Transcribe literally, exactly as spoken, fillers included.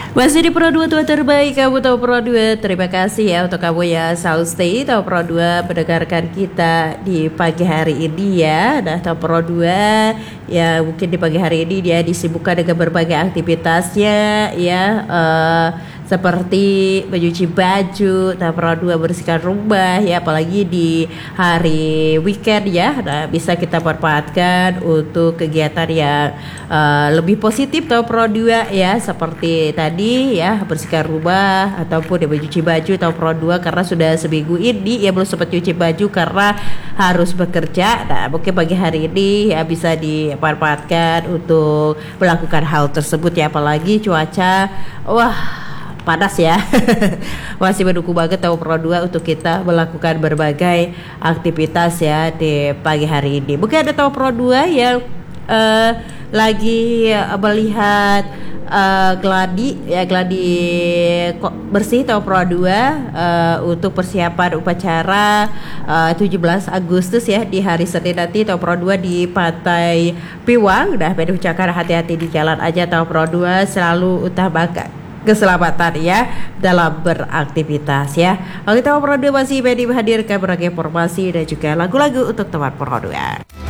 Masih di Pro dua tua terbaik, kamu tahu Pro dua. Terima kasih ya untuk kamu ya selalu stay tahu Pro dua mendengarkan kita di pagi hari ini ya. Nah, tahu Pro dua ya mungkin di pagi hari ini dia disibukkan dengan berbagai aktivitasnya ya, uh, seperti mencuci baju, tahu Pro dua bersihkan rumah ya, apalagi di hari weekend ya. Nah, bisa kita manfaatkan untuk kegiatan yang uh, lebih positif tahu Pro dua ya, seperti tadi ya bersihkan rumah ataupun ya mencuci baju tahu Pro dua, karena sudah seminggu ini ya belum sempat cuci baju karena harus bekerja. Nah, mungkin pagi hari ini ya bisa dimanfaatkan untuk melakukan hal tersebut ya, apalagi cuaca wah panas ya. Masih mendukung banget tahu Pro dua untuk kita melakukan berbagai aktivitas ya di pagi hari ini. Mungkin ada tahu Pro dua yang uh, lagi melihat uh, gladi ya, gladi bersih tahu Pro dua uh, untuk persiapan upacara uh, tujuh belas Agustus ya, di hari Senin nanti tahu Pro dua di Pantai Piwang. Dah pengen ucapkan hati-hati di jalan aja tahu Pro dua, selalu utamakan keselamatan ya dalam beraktivitas ya. Kalau kita Pro dua masih hadirkan berbagai informasi dan juga lagu-lagu untuk teman Pro dua.